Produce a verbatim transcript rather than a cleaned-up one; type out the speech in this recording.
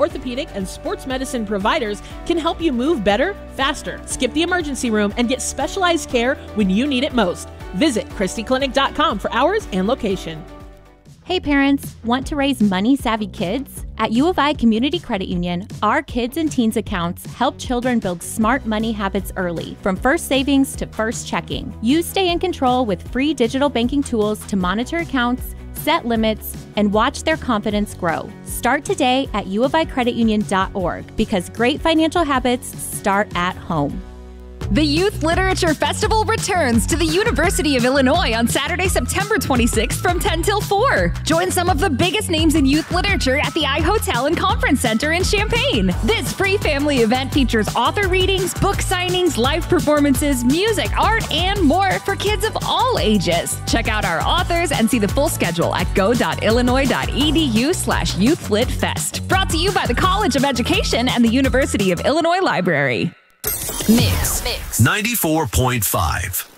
orthopedic, and sports medicine providers can help you move better, faster. Skip the emergency room and get specialized care when you need it most. Visit Christie Clinic dot com for hours and location. Hey parents, want to raise money-savvy kids? At U of I Community Credit Union, our Kids and Teens accounts help children build smart money habits early, from first savings to first checking. You stay in control with free digital banking tools to monitor accounts, set limits, and watch their confidence grow. Start today at U of I credit union dot org because great financial habits start at home. The Youth Literature Festival returns to the University of Illinois on Saturday, September twenty-sixth from ten till four. Join some of the biggest names in youth literature at the iHotel and Conference Center in Champaign. This free family event features author readings, book signings, live performances, music, art, and more for kids of all ages. Check out our authors and see the full schedule at go dot illinois dot e d u slash youth lit fest. Brought to you by the College of Education and the University of Illinois Library. Mix. Mix. ninety-four point five.